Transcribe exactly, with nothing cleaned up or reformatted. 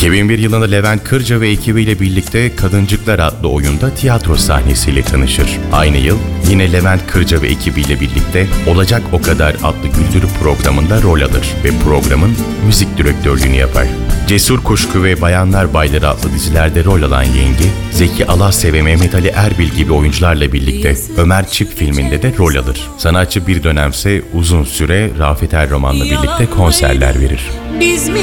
iki bin bir yılında Levent Kırca ve ekibiyle birlikte Kadıncıklar adlı oyunda tiyatro sahnesiyle tanışır. Aynı yıl yine Levent Kırca ve ekibiyle birlikte Olacak O Kadar adlı güldürü programında rol alır ve programın müzik direktörlüğünü yapar. Cesur Kuşku ve Bayanlar Bayları adlı dizilerde rol alan Yengi, Zeki Alasya ve Mehmet Ali Erbil gibi oyuncularla birlikte Ömer Çip filminde de rol alır. Sanatçı bir dönemse uzun süre Rafet Erroman'la birlikte konserler verir. Biz mi